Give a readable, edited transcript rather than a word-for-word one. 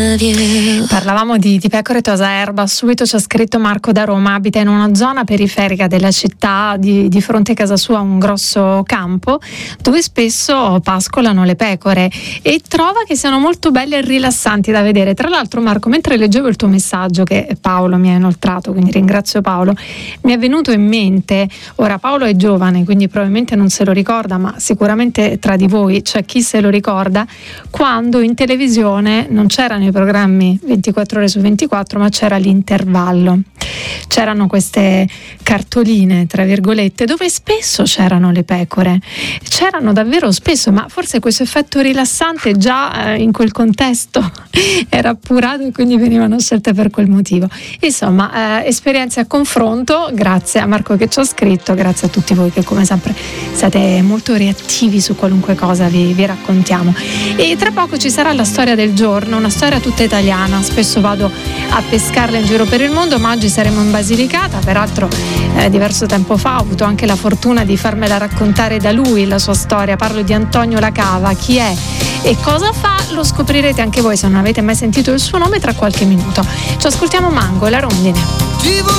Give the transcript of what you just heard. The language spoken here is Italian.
Parlavamo di pecore tosa erba. Subito ci ha scritto Marco da Roma. Abita in una zona periferica della città, di fronte a casa sua un grosso campo dove spesso pascolano le pecore e trova che siano molto belle e rilassanti da vedere. Tra l'altro, Marco, mentre leggevo il tuo messaggio che Paolo mi ha inoltrato, quindi ringrazio Paolo, mi è venuto in mente, ora Paolo è giovane quindi probabilmente non se lo ricorda, ma sicuramente tra di voi c'è chi se lo ricorda, quando in televisione non c'erano i programmi 24 ore su 24, ma c'era l'intervallo. C'erano queste cartoline, tra virgolette, dove spesso c'erano le pecore. C'erano davvero spesso, ma forse questo effetto rilassante già in quel contesto era appurato e quindi venivano scelte per quel motivo. Insomma, esperienze a confronto. Grazie a Marco che ci ha scritto, grazie a tutti voi che come sempre siete molto reattivi su qualunque cosa vi raccontiamo. E tra poco ci sarà la storia del giorno, una storia tutta italiana. Spesso vado a pescarla in giro per il mondo, ma oggi saremo in Basilicata. Peraltro diverso tempo fa ho avuto anche la fortuna di farmela raccontare da lui la sua storia. Parlo di Antonio Lacava. Chi è e cosa fa lo scoprirete anche voi se non avete mai sentito il suo nome tra qualche minuto. Ci ascoltiamo Mango e la rondine.